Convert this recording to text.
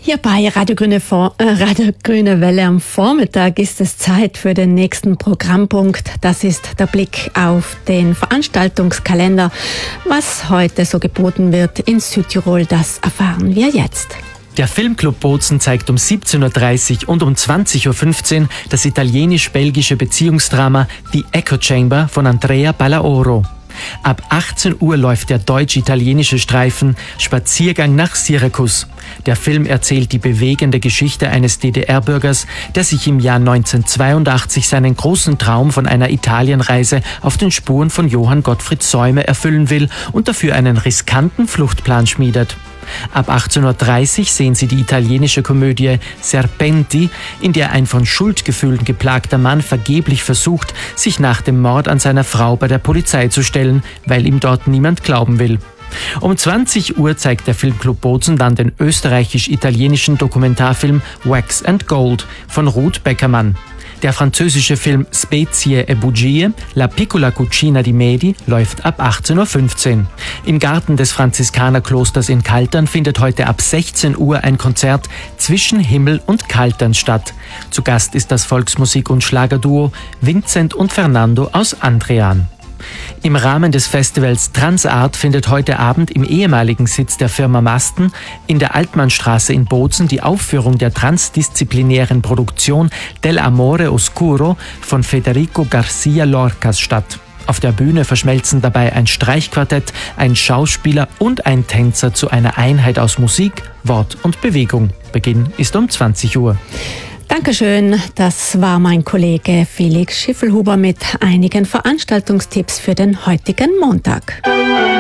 Hier bei Radio Grüne Welle am Vormittag ist es Zeit für den nächsten Programmpunkt. Das ist der Blick auf den Veranstaltungskalender. Was heute so geboten wird in Südtirol, das erfahren wir jetzt. Der Filmclub Bozen zeigt um 17.30 Uhr und um 20.15 Uhr das italienisch-belgische Beziehungsdrama The Echo Chamber von Andrea Balaoro. Ab 18 Uhr läuft der deutsch-italienische Streifen Spaziergang nach Syrakus. Der Film erzählt die bewegende Geschichte eines DDR-Bürgers, der sich im Jahr 1982 seinen großen Traum von einer Italienreise auf den Spuren von Johann Gottfried Säume erfüllen will und dafür einen riskanten Fluchtplan schmiedet. Ab 18.30 Uhr sehen Sie die italienische Komödie Serpenti, in der ein von Schuldgefühlen geplagter Mann vergeblich versucht, sich nach dem Mord an seiner Frau bei der Polizei zu stellen, weil ihm dort niemand glauben will. Um 20 Uhr zeigt der Filmclub Bozen dann den österreichisch-italienischen Dokumentarfilm Wax and Gold von Ruth Beckermann. Der französische Film Spezie e Bugie, La piccola cucina di Medi, läuft ab 18.15 Uhr. Im Garten des Franziskanerklosters in Kaltern findet heute ab 16 Uhr ein Konzert Zwischen Himmel und Kaltern statt. Zu Gast ist das Volksmusik- und Schlagerduo Vincent und Fernando aus Andrean. Im Rahmen des Festivals Transart findet heute Abend im ehemaligen Sitz der Firma Masten in der Altmannstraße in Bozen die Aufführung der transdisziplinären Produktion Del Amore Oscuro von Federico García Lorcas statt. Auf der Bühne verschmelzen dabei ein Streichquartett, ein Schauspieler und ein Tänzer zu einer Einheit aus Musik, Wort und Bewegung. Beginn ist um 20 Uhr. Dankeschön, das war mein Kollege Felix Schiffelhuber mit einigen Veranstaltungstipps für den heutigen Montag.